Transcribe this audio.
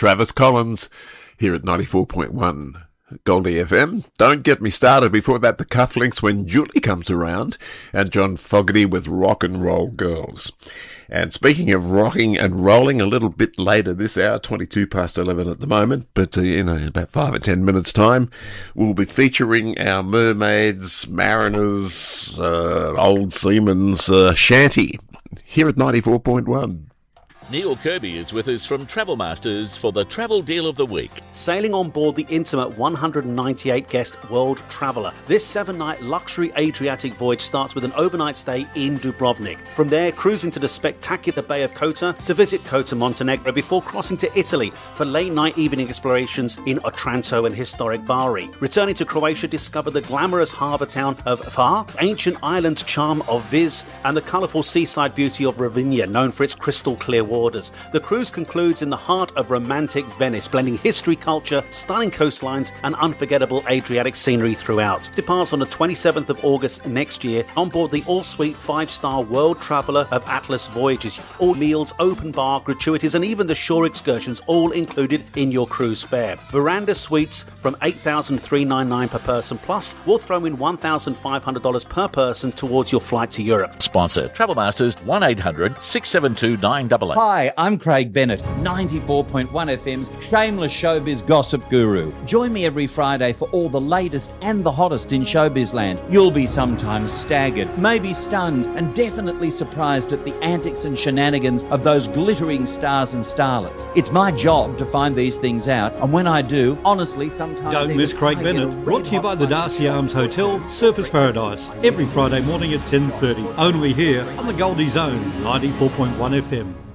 Travis Collins here at 94.1 Goldie FM. Don't get me started. Before that, the Cufflinks When Julie Comes Around, and John Fogerty with Rock and Roll Girls. And speaking of rocking and rolling, a little bit later this hour, 22 past 11 at the moment, but in about 5 or 10 minutes' time, we'll be featuring our mermaids, mariners, old seamen's shanty here at 94.1. Neil Kirby is with us from Travel Masters for the Travel Deal of the Week. Sailing on board the intimate 198-guest World Traveller. This 7-night luxury Adriatic voyage starts with an overnight stay in Dubrovnik. From there, cruising to the spectacular Bay of Kota to visit Kota, Montenegro, before crossing to Italy for late-night evening explorations in Otranto and historic Bari. Returning to Croatia, discover the glamorous harbour town of Hvar, ancient island charm of Vis, and the colourful seaside beauty of Rovinj, known for its crystal clear waters. The cruise concludes in the heart of romantic Venice, blending history, culture, stunning coastlines and unforgettable Adriatic scenery throughout. Departs on the 27th of August next year on board the all-suite 5-star World Traveller of Atlas Voyages. All meals, open bar, gratuities and even the shore excursions all included in your cruise fare. Veranda suites from $8,399 per person, plus we'll throw in $1,500 per person towards your flight to Europe. Sponsor Travel Masters 1-800-672-988. Hi, I'm Craig Bennett, 94.1 FM's shameless showbiz gossip guru. Join me every Friday for all the latest and the hottest in showbiz land. You'll be sometimes staggered, maybe stunned, and definitely surprised at the antics and shenanigans of those glittering stars and starlets. It's my job to find these things out, and when I do, honestly, sometimes... Don't miss Craig Bennett, brought to you by the Darcy Arms Hotel, Surfers Paradise, every Friday morning at 10:30. Only here on the Goldie Zone, 94.1 FM.